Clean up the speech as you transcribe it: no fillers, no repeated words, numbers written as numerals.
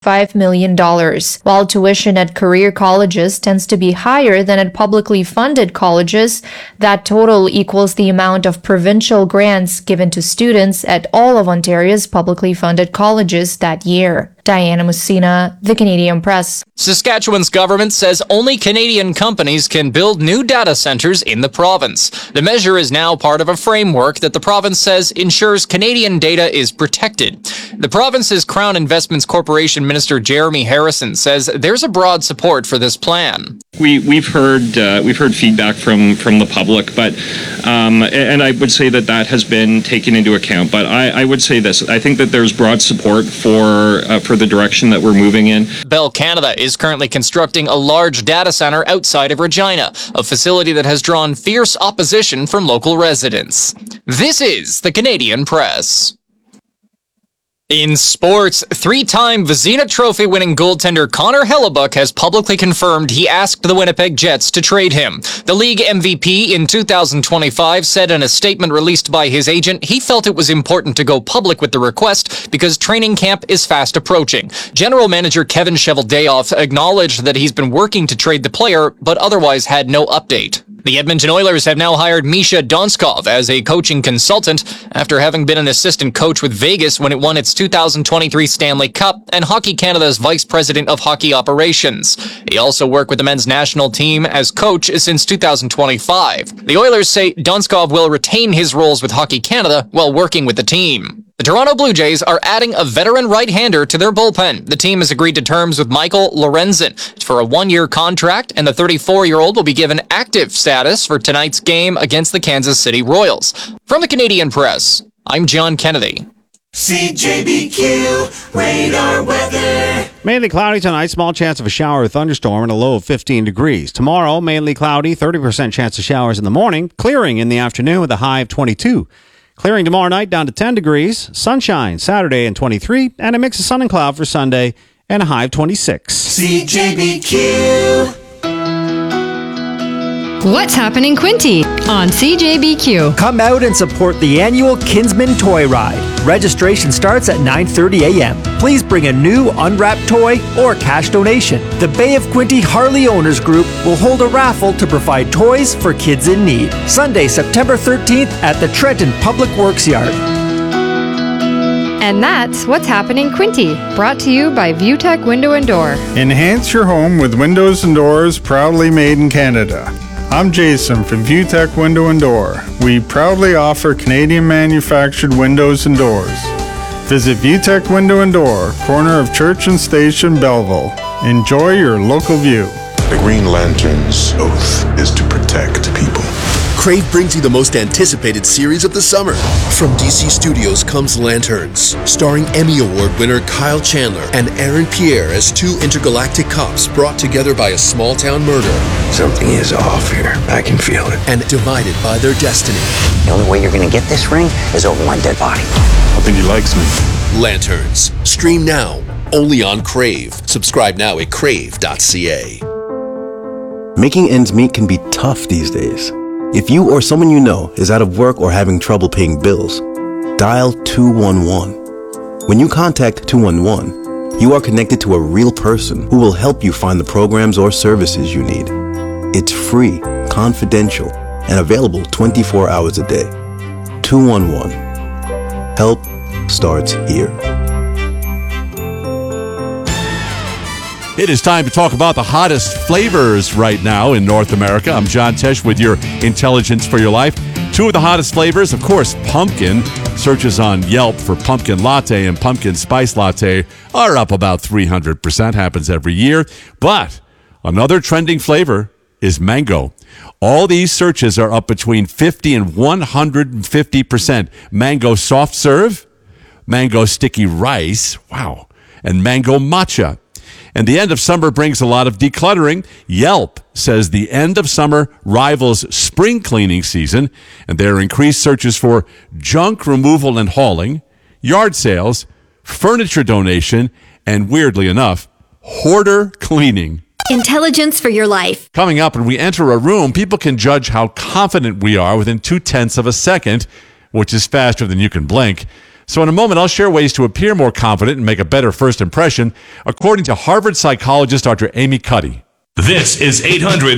$5 million. While tuition at career colleges tends to be higher than at publicly funded colleges, that total equals the amount of provincial grants given to students at all of Ontario's publicly funded colleges that year. Diana Mussina, The Canadian Press. Saskatchewan's government says only Canadian companies can build new data centers in the province. The measure is now part of a framework that the province says ensures Canadian data is protected. The province's Crown Investments Corporation Minister Jeremy Harrison says there's a broad support for this plan. We've heard feedback from the public, but and I would say that has been taken into account. But I would say this: I think that there's broad support for the direction that we're moving in. Bell Canada is currently constructing a large data center outside of Regina, a facility that has drawn fierce opposition from local residents. This is the Canadian Press. In sports, three-time Vezina Trophy winning goaltender Connor Hellebuyck has publicly confirmed he asked the Winnipeg Jets to trade him. The league MVP in 2025 said in a statement released by his agent he felt it was important to go public with the request because training camp is fast approaching. General manager Kevin Cheveldayoff acknowledged that he's been working to trade the player, but otherwise had no update. The Edmonton Oilers have now hired Misha Donskov as a coaching consultant after having been an assistant coach with Vegas when it won its 2023 Stanley Cup and Hockey Canada's vice president of hockey operations. He also worked with the men's national team as coach since 2025. The Oilers say Donskov will retain his roles with Hockey Canada while working with the team. The Toronto Blue Jays are adding a veteran right-hander to their bullpen. The team has agreed to terms with Michael Lorenzen for a one-year contract, and the 34-year-old will be given active status for tonight's game against the Kansas City Royals. From the Canadian Press, I'm John Kennedy. CJBQ radar weather. Mainly cloudy tonight, small chance of a shower or thunderstorm and a low of 15 degrees. Tomorrow, mainly cloudy, 30% chance of showers in the morning, clearing in the afternoon with a high of 22. Clearing tomorrow night down to 10 degrees, sunshine Saturday and 23, and a mix of sun and cloud for Sunday and a high of 26. CJBQ. What's happening, Quinty, on CJBQ? Come out and support the annual Kinsman Toy Ride. Registration starts at 9:30 a.m. Please bring a new unwrapped toy or cash donation. The Bay of Quinte Harley Owners Group will hold a raffle to provide toys for kids in need. Sunday, September 13th at the Trenton Public Works Yard. And that's What's Happening, Quinty, brought to you by ViewTech Window and Door. Enhance your home with windows and doors proudly made in Canada. I'm Jason from ViewTech Window and Door. We proudly offer Canadian manufactured windows and doors. Visit ViewTech Window and Door, corner of Church and Station, Belleville. Enjoy your local view. The Green Lantern's oath is to protect people. Crave brings you the most anticipated series of the summer. From DC Studios comes Lanterns, starring Emmy Award winner Kyle Chandler and Aaron Pierre as two intergalactic cops brought together by a small-town murder. Something is off here. I can feel it. And divided by their destiny. The only way you're going to get this ring is over my dead body. I think he likes me. Lanterns. Stream now, only on Crave. Subscribe now at crave.ca. Making ends meet can be tough these days. If you or someone you know is out of work or having trouble paying bills, dial 211. When you contact 211, you are connected to a real person who will help you find the programs or services you need. It's free, confidential, and available 24 hours a day. 211. Help starts here. It is time to talk about the hottest flavors right now in North America. I'm John Tesh with your Intelligence for Your Life. Two of the hottest flavors, of course, pumpkin. Searches on Yelp for pumpkin latte and pumpkin spice latte are up about 300%. Happens every year. But another trending flavor is mango. All these searches are up between 50 and 150%. Mango soft serve, mango sticky rice, wow, and mango matcha. And the end of summer brings a lot of decluttering. Yelp says the end of summer rivals spring cleaning season, and there are increased searches for junk removal and hauling, yard sales, furniture donation, and weirdly enough, hoarder cleaning. Intelligence for Your Life. Coming up, when we enter a room, people can judge how confident we are within 0.2 of a second, which is faster than you can blink. So in a moment, I'll share ways to appear more confident and make a better first impression, according to Harvard psychologist Dr. Amy Cuddy. This is 800